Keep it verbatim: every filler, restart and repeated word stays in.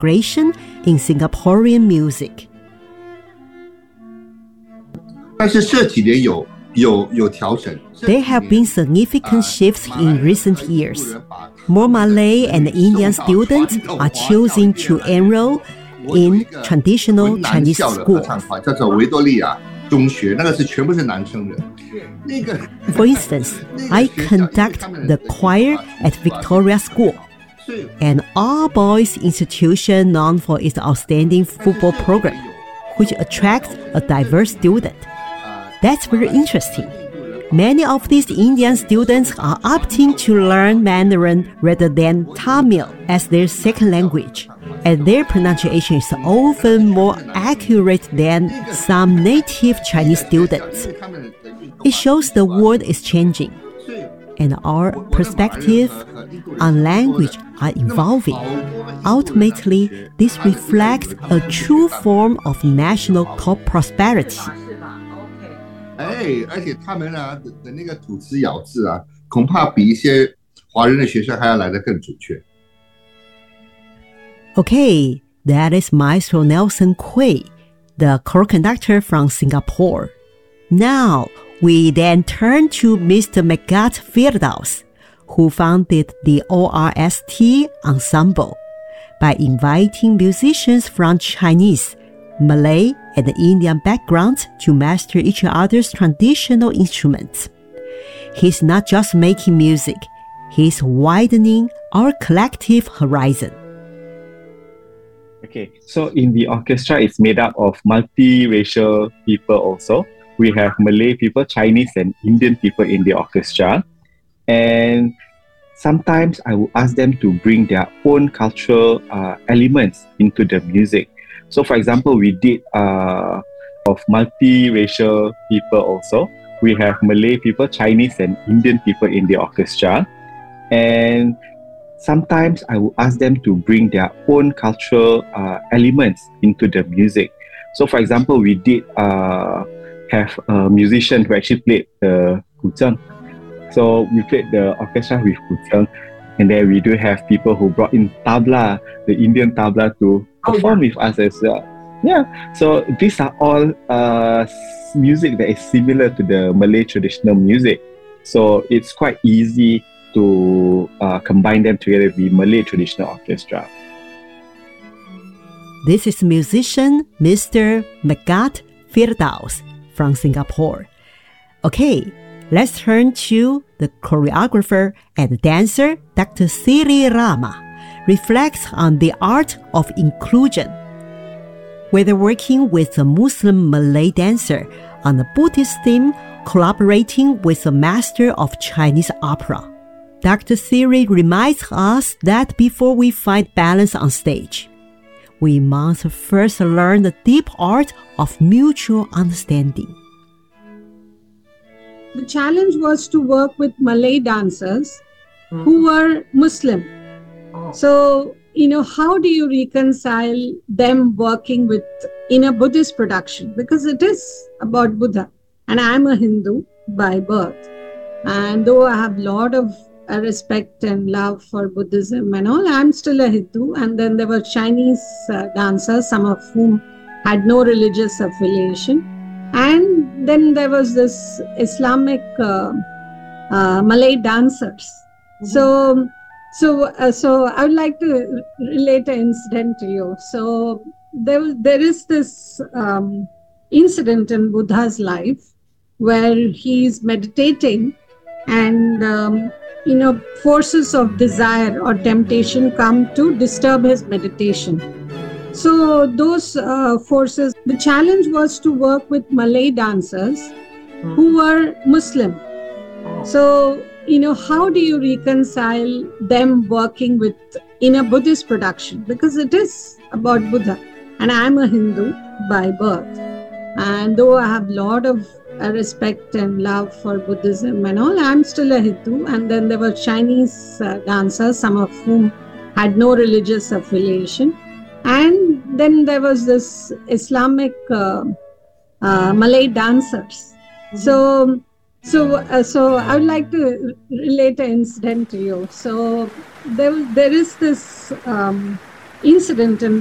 integration in Singaporean music. 但是这几年有有有调整。 There have been significant shifts in recent years. More Malay and Indian students are choosing to enroll in traditional Chinese schools. 叫做维多利亚中学，那个是全部是男生的。那个 For instance, I conduct the choir at Victoria School, an all-boys institution known for its outstanding football program, which attracts a diverse student. That's very interesting. Many of these Indian students are opting to learn Mandarin rather than Tamil as their second language, and their pronunciation is often more accurate than some native Chinese students. It shows the world is changing, and our perspective on language are evolving. Ultimately, this reflects a true form of national prosperity. 哎，而且他们啊 的, 的那个吐词咬字啊，恐怕比一些华人的学生还要来得更准确。 Okay, that is Maestro Nelson Kui, the choir conductor from Singapore. Now, we then turn to Mister Megat Firdaus, who founded the O R S T Ensemble by inviting musicians from Chinese, Malay, and Indian backgrounds to master each other's traditional instruments. He's not just making music, he's widening our collective horizon. Okay, so in the orchestra, it's made up of multiracial people also. We have Malay people, Chinese and Indian people in the orchestra. And sometimes I will ask them to bring their own cultural uh, elements into the music. So for example, we did uh, of multiracial people also. We have Malay people, Chinese and Indian people in the orchestra. And sometimes I will ask them to bring their own cultural uh, elements into the music. So for example, we did uh, have a musician who actually played the guzheng. So we played the orchestra with guzheng. And then we do have people who brought in tabla, the Indian tabla, to perform oh, yeah. with us as well. Yeah, so these are all uh, music that is similar to the Malay traditional music. So it's quite easy to uh, combine them together with the Malay traditional orchestra. This is musician Mister Megat Firdaus from Singapore. Okay, let's turn to the choreographer and dancer Doctor Siri Rama. Reflects on the art of inclusion. Whether working with a Muslim Malay dancer on a Buddhist theme, collaborating with a master of Chinese opera, Doctor Siri reminds us that before we find balance on stage, we must first learn the deep art of mutual understanding. The challenge was to work with Malay dancers mm. who were Muslim. Oh. So, you know, how do you reconcile them working with in a Buddhist production? Because it is about Buddha. And I'm a Hindu by birth. And though I have a lot of uh, respect and love for Buddhism and all, I'm still a Hindu. And then there were Chinese uh, dancers, some of whom had no religious affiliation. And then there was this Islamic uh, uh, Malay dancers. Mm-hmm. So, so, uh, so I would like to relate an incident to you. So there, there is this um, incident in Buddha's life where he's meditating, and um, you know, forces of desire or temptation come to disturb his meditation. So those uh, forces, the challenge was to work with Malay dancers mm. who were Muslim. Oh. So, you know, how do you reconcile them working with in a Buddhist production? Because it is about Buddha. And I'm a Hindu by birth. And though I have a lot of uh, respect and love for Buddhism and all, I'm still a Hindu. And then there were Chinese uh, dancers, some of whom had no religious affiliation. And then there was this Islamic uh, uh, Malay dancers. Mm-hmm. So, so, uh, so I would like to relate an incident to you. So there, there is this um, incident in